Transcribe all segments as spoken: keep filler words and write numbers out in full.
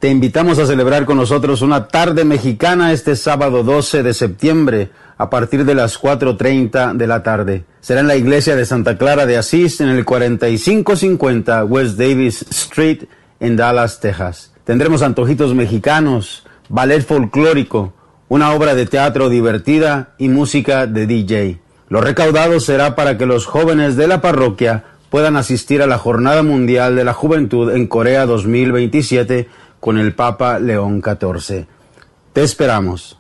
Te invitamos a celebrar con nosotros una tarde mexicana este sábado doce de septiembre a partir de las cuatro treinta de la tarde. Será en la iglesia de Santa Clara de Asís en el cuarenta y cinco cincuenta West Davis Street en Dallas, Texas. Tendremos antojitos mexicanos, ballet folclórico, una obra de teatro divertida y música de D J. Lo recaudado será para que los jóvenes de la parroquia puedan asistir a la Jornada Mundial de la Juventud en Corea dos mil veintisiete con el Papa León catorce. Te esperamos.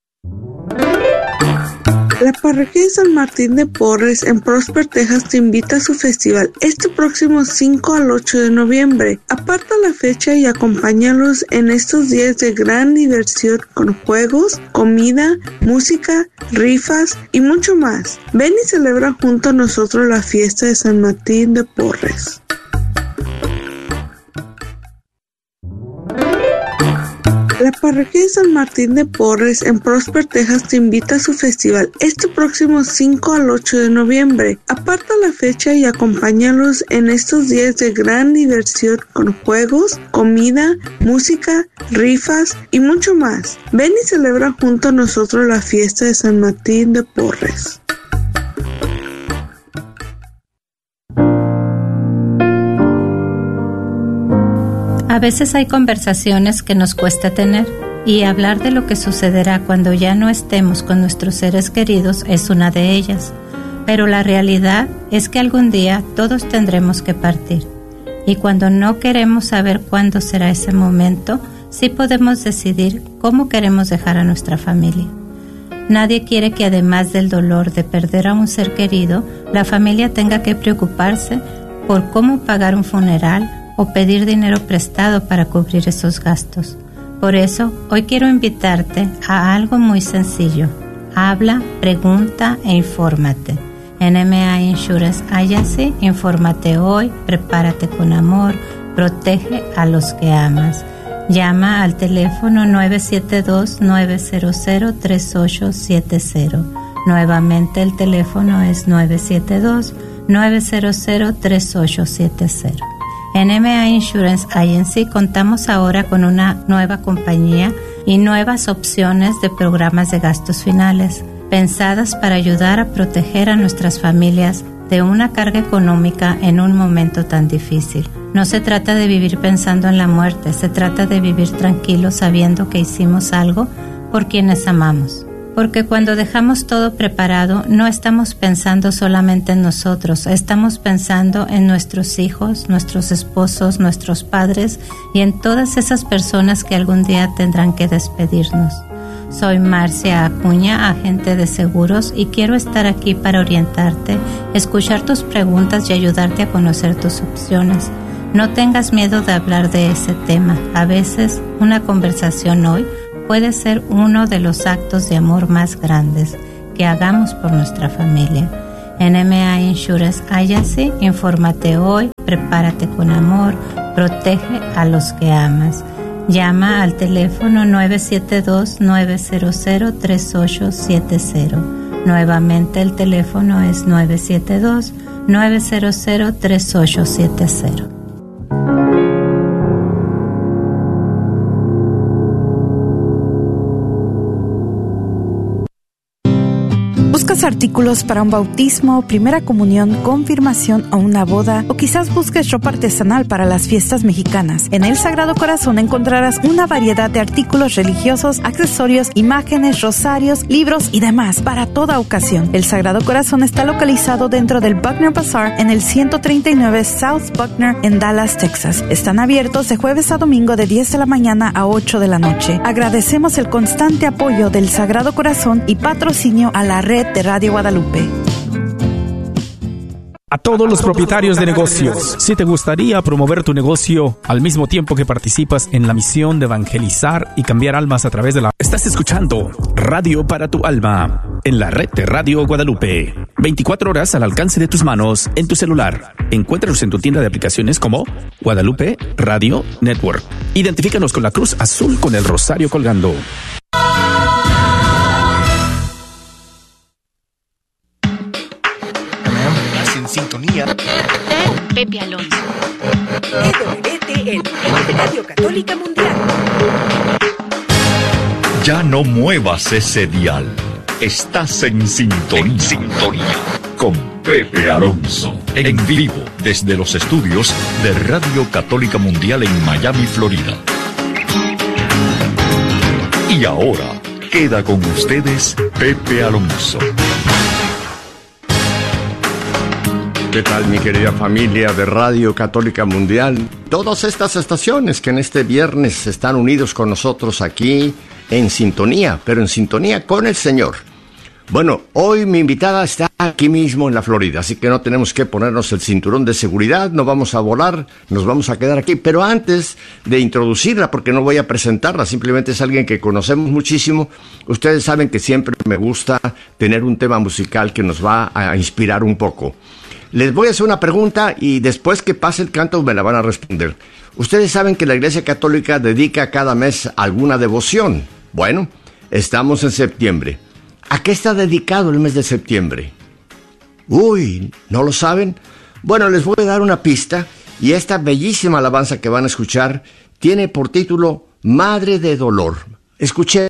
La parroquia de San Martín de Porres en Prosper, Texas te invita a su festival este próximo cinco al ocho de noviembre. Aparta la fecha y acompáñalos en estos días de gran diversión con juegos, comida, música, rifas y mucho más. Ven y celebra junto a nosotros la fiesta de San Martín de Porres. La parroquia de San Martín de Porres en Prosper, Texas te invita a su festival este próximo cinco al ocho de noviembre. Aparta la fecha y acompáñalos en estos días de gran diversión con juegos, comida, música, rifas y mucho más. Ven y celebra junto a nosotros la fiesta de San Martín de Porres. A veces hay conversaciones que nos cuesta tener, y hablar de lo que sucederá cuando ya no estemos con nuestros seres queridos es una de ellas. Pero la realidad es que algún día todos tendremos que partir. Y cuando no queremos saber cuándo será ese momento, sí podemos decidir cómo queremos dejar a nuestra familia. Nadie quiere que además del dolor de perder a un ser querido, la familia tenga que preocuparse por cómo pagar un funeral o pedir dinero prestado para cubrir esos gastos. Por eso, hoy quiero invitarte a algo muy sencillo. Habla, pregunta e infórmate. N M A Insurance Agency, infórmate hoy, prepárate con amor, protege a los que amas. Llama al teléfono nueve siete dos, nueve cero cero, tres ocho siete cero. Nuevamente el teléfono es nueve siete dos, nueve cero cero, tres ocho siete cero. En N M A Insurance Agency contamos ahora con una nueva compañía y nuevas opciones de programas de gastos finales, pensadas para ayudar a proteger a nuestras familias de una carga económica en un momento tan difícil. No se trata de vivir pensando en la muerte, se trata de vivir tranquilos sabiendo que hicimos algo por quienes amamos. Porque cuando dejamos todo preparado, no estamos pensando solamente en nosotros, estamos pensando en nuestros hijos, nuestros esposos, nuestros padres y en todas esas personas que algún día tendrán que despedirnos. Soy Marcia Acuña, agente de seguros, y quiero estar aquí para orientarte, escuchar tus preguntas y ayudarte a conocer tus opciones. No tengas miedo de hablar de ese tema. A veces, una conversación hoy puede ser uno de los actos de amor más grandes que hagamos por nuestra familia. N M A Insurance Agency, infórmate hoy, prepárate con amor, protege a los que amas. Llama al teléfono nueve siete dos, nueve cero cero, tres ocho siete cero. Nuevamente el teléfono es nueve siete dos, nueve cero cero, tres ocho siete cero. ¿Buscas artículos para un bautismo, primera comunión, confirmación o una boda? O quizás busques ropa artesanal para las fiestas mexicanas. En El Sagrado Corazón encontrarás una variedad de artículos religiosos, accesorios, imágenes, rosarios, libros y demás para toda ocasión. El Sagrado Corazón está localizado dentro del Buckner Bazaar en el ciento treinta y nueve South Buckner en Dallas, Texas. Están abiertos de jueves a domingo de diez de la mañana a ocho de la noche. Agradecemos el constante apoyo del Sagrado Corazón y patrocinio a la red de Radio Guadalupe. A todos los propietarios de negocios, si te gustaría promover tu negocio al mismo tiempo que participas en la misión de evangelizar y cambiar almas a través de la... Estás escuchando Radio para tu Alma en la red de Radio Guadalupe. veinticuatro horas al alcance de tus manos en tu celular. Encuéntranos en tu tienda de aplicaciones como Guadalupe Radio Network. Identifícanos con la cruz azul con el rosario colgando. Sintonía. Pepe Alonso. E W T L, Radio Católica Mundial. Ya no muevas ese dial. Estás en sintonía, en sintonía con Pepe Alonso. En vivo desde los estudios de Radio Católica Mundial en Miami, Florida. Y ahora queda con ustedes Pepe Alonso. ¿Qué tal, mi querida familia de Radio Católica Mundial? Todas estas estaciones que en este viernes están unidos con nosotros aquí en sintonía, pero en sintonía con el Señor. Bueno, hoy mi invitada está aquí mismo en la Florida, así que no tenemos que ponernos el cinturón de seguridad, no vamos a volar, nos vamos a quedar aquí. Pero antes de introducirla, porque no voy a presentarla, simplemente es alguien que conocemos muchísimo, ustedes saben que siempre me gusta tener un tema musical que nos va a inspirar un poco. Les voy a hacer una pregunta y después que pase el canto me la van a responder. Ustedes saben que la Iglesia Católica dedica cada mes alguna devoción. Bueno, estamos en septiembre. ¿A qué está dedicado el mes de septiembre? Uy, ¿no lo saben? Bueno, les voy a dar una pista y esta bellísima alabanza que van a escuchar tiene por título Madre de Dolor. Escuchen.